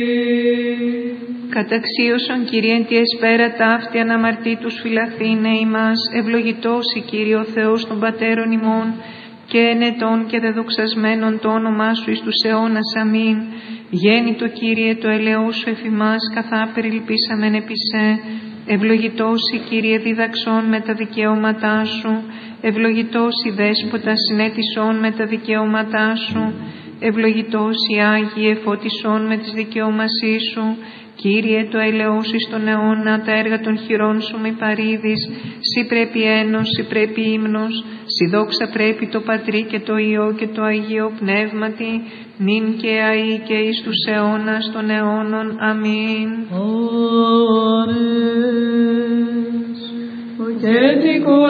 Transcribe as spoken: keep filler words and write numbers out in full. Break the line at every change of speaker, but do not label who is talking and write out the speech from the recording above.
Καταξίωσον Κύριε εν τη εσπέρα ταύτη αναμαρτήτους φυλαχθήνε ημάς, ευλογητός η Κύριε ο Θεός των πατέρων ημών, και ενετών και δεδοξασμένων το όνομά Σου εις τους αιώνας. Αμήν. Γέννητο Κύριε το ελαιός Σου εφ' ημάς, καθά περιλυπήσαμεν επί σε. Ευλογητός η Κύριε διδαξών με τα δικαιώματά Σου, ευλογητός η Δέσποτα συνέτησών με τα δικαιώματά Σου, ευλογητός η Άγιε φώτισών με τις δικαιώμασή Σου. Κύριε το ελαιός εις τον αιώνα, τα έργα των χειρών Σου με παρήδεις, Συ πρέπει ένος, Συ πρέπει ύμνος, Συ δόξα πρέπει το Πατρί και το Υιό και το Αγίο Πνεύματι, νυν και αεί και εις τους αιώνας των αιώνων. Αμήν.
Ωρες,